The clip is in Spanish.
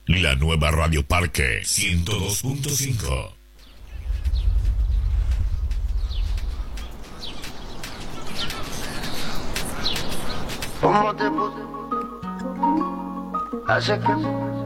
La nueva Radio Parque 102.5. ¿Cómo te puse? Hace que